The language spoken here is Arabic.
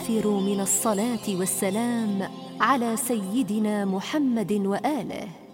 أكثروا من الصلاة والسلام على سيدنا محمد وآله.